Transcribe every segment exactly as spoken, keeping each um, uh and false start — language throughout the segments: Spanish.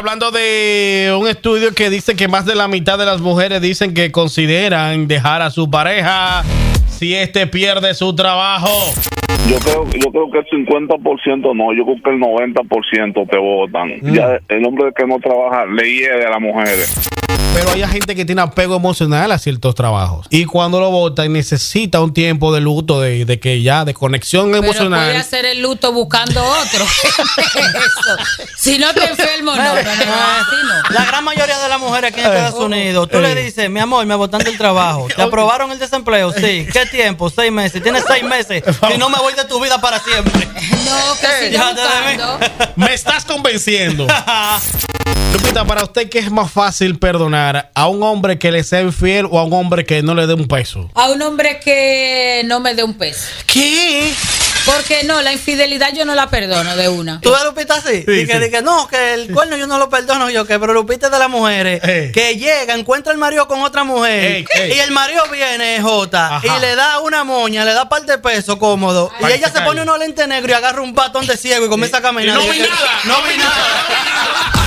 hablando de un estudio que dice que más de la mitad de las mujeres dicen que consideran dejar a su pareja si este pierde su trabajo. Yo creo, yo creo que el cincuenta por ciento no, yo creo que el noventa por ciento te votan. Mm. Ya el hombre que no trabaja le hiede a las mujeres. Pero hay gente que tiene apego emocional a ciertos trabajos. Y cuando lo votan necesita un tiempo de luto, de, de que ya, de conexión Pero emocional. puede hacer el luto buscando otro. Eso. Si no te enfermo, no, no, no, no, así no. La gran mayoría de las mujeres aquí en Estados Unidos, tú le dices, mi amor, me botaron del trabajo. ¿Te aprobaron el desempleo? Sí. ¿Qué tiempo? Seis meses. Tienes seis meses y no me voy de tu vida para siempre. No, que siga buscando. Me estás convenciendo. Lupita, para usted, ¿qué es más fácil perdonar? ¿A un hombre que le sea infiel o a un hombre que no le dé un peso? A un hombre que no me dé un peso. ¿Qué? Porque no, la infidelidad yo no la perdono de una. ¿Tú ves Lupita así? Sí, y que, sí. que no, que el cuerno yo no lo perdono yo, que pero Lupita es de las mujeres Eh. que llega, encuentra al marido con otra mujer Ey, ey. y el marido viene, Jota, Ajá. y le da una moña, le da par de peso cómodo Ay, y ella se se cae. pone unos lentes negros y agarra un batón de ciego y comienza a caminar. No Y vi que- nada, No vi nada.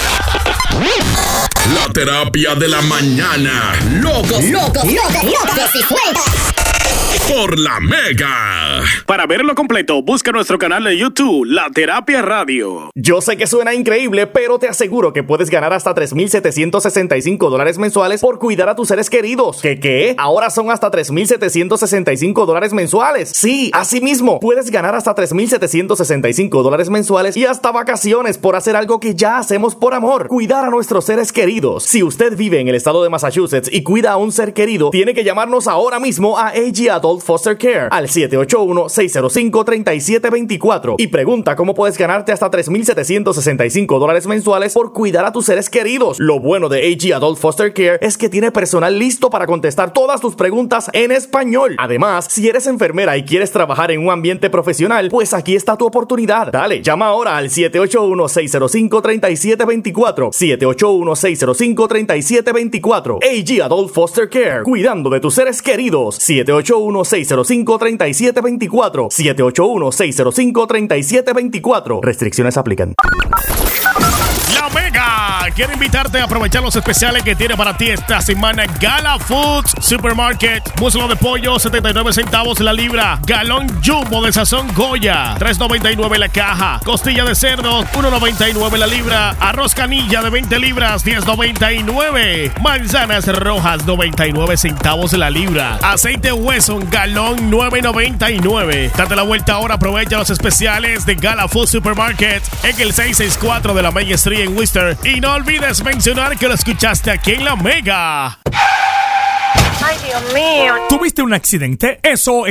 La terapia de la mañana. Locos, Locos, locos, locos y sueltas. por la Mega. Para verlo completo, busca nuestro canal de YouTube, La Terapia Radio. Yo sé que suena increíble, pero te aseguro que puedes ganar hasta tres mil setecientos sesenta y cinco dólares mensuales por cuidar a tus seres queridos. ¿Qué qué? Ahora son hasta tres mil setecientos sesenta y cinco dólares mensuales. Sí, así mismo, puedes ganar hasta tres mil setecientos sesenta y cinco dólares mensuales y hasta vacaciones por hacer algo que ya hacemos por amor, cuidar a nuestros seres queridos. Si usted vive en el estado de Massachusetts y cuida a un ser querido, tiene que llamarnos ahora mismo a A G Adult Foster Care al siete ocho uno, seis cero cinco, tres siete dos cuatro y pregunta cómo puedes ganarte hasta tres mil setecientos sesenta y cinco dólares mensuales por cuidar a tus seres queridos. Lo bueno de A G Adult Foster Care es que tiene personal listo para contestar todas tus preguntas en español. Además, si eres enfermera y quieres trabajar en un ambiente profesional, pues aquí está tu oportunidad. Dale, llama ahora al siete ocho uno, seis cero cinco, tres siete dos cuatro, siete ocho uno, seis cero cinco, tres siete dos cuatro. A G Adult Foster Care, cuidando de tus seres queridos. siete ocho uno, seis cero cinco, tres siete dos cuatro, siete ocho uno, seis cero cinco, tres siete dos cuatro. Restricciones aplican. La Mega quiere invitarte a aprovechar los especiales que tiene para ti esta semana. Gala Foods Supermarket, muslo de pollo setenta y nueve centavos la libra, galón jumbo de sazón Goya tres noventa y nueve la caja, costilla de cerdo uno noventa y nueve la libra, arroz canilla de veinte libras diez noventa y nueve, manzanas rojas noventa y nueve centavos la libra, aceite Wesson galón nueve noventa y nueve. Date la vuelta ahora, aprovecha los especiales de Gala Foods Supermarket en el seiscientos sesenta y cuatro de la Main Street en Worcester. Y no olvides mencionar que lo escuchaste aquí en La Mega. Ay, Dios mío. ¿Tuviste un accidente? Eso